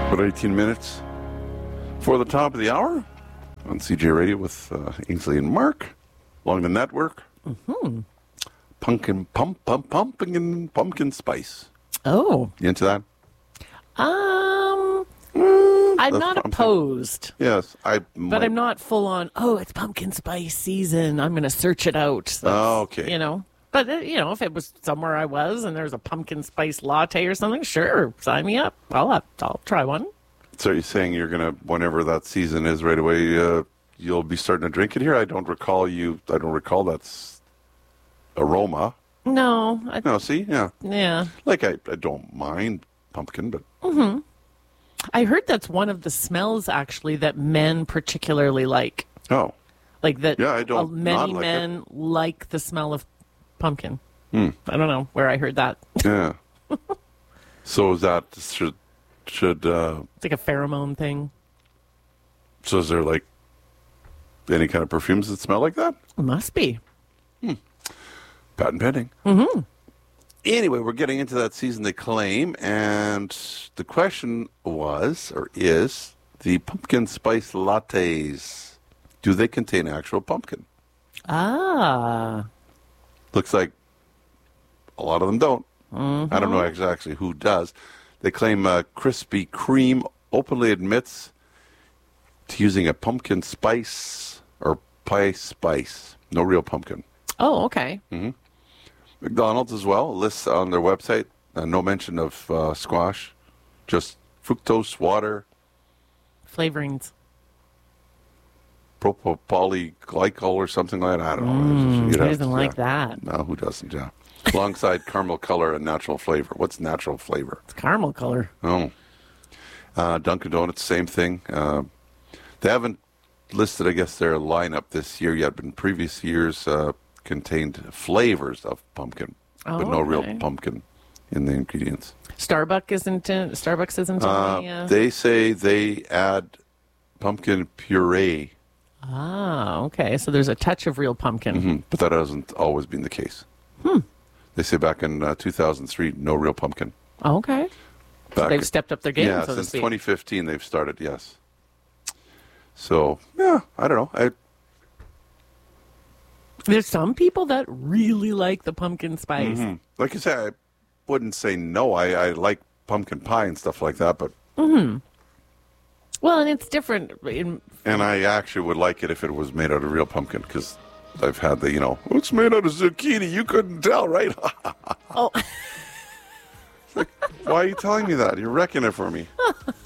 About 18 minutes for the top of the hour on CJ Radio with Ainsley and Mark along the network. Mm-hmm. Pumpkin spice. Oh. You into that? I'm not opposed. Yes, but I'm not full on, it's pumpkin spice season. I'm going to search it out. Okay. But, if it was somewhere I was and there's a pumpkin spice latte or something, sure, sign me up. I'll try one. So you're saying you're going to, whenever that season is right away, you'll be starting to drink it here? I don't recall that's aroma. No. See? Yeah. Yeah. Like, I don't mind pumpkin, but... Mm-hmm. I heard that's one of the smells, actually, that men particularly like. Oh. Like that many men like the smell of pumpkin. I don't know where I heard that. Yeah. So is that should it's like a pheromone thing. So is there like any kind of perfumes that smell like that? It must be. Patent pending. Mm-hmm. Anyway, we're getting into that season, they claim, and the question is the pumpkin spice lattes, do they contain actual pumpkin? Looks like a lot of them don't. Mm-hmm. I don't know exactly who does. They claim Krispy Kreme openly admits to using a pumpkin spice or pie spice. No real pumpkin. Oh, okay. Mm-hmm. McDonald's as well lists on their website no mention of squash, just fructose, water, flavorings, propylglycol or something like that. I don't know. Who doesn't like that? No, who doesn't? Yeah. Alongside caramel color and natural flavor. What's natural flavor? It's caramel color. Oh. Dunkin' Donuts, same thing. They haven't listed, I guess, their lineup this year yet, but in previous years contained flavors of pumpkin, but no real pumpkin in the ingredients. Starbucks isn't in any, They say they add pumpkin puree. Okay. So there's a touch of real pumpkin. Mm-hmm. But that hasn't always been the case. They say back in 2003, no real pumpkin. Okay. So they've stepped up their game, yeah, so to since speak. 2015 they've started, yes. So, yeah, I don't know. There's some people that really like the pumpkin spice. Mm-hmm. Like you say, I wouldn't say no. I like pumpkin pie and stuff like that, but... Mm-hmm. Well, and it's different. And I actually would like it if it was made out of real pumpkin, because I've had the, it's made out of zucchini. You couldn't tell, right? Oh. Like, why are you telling me that? You're wrecking it for me.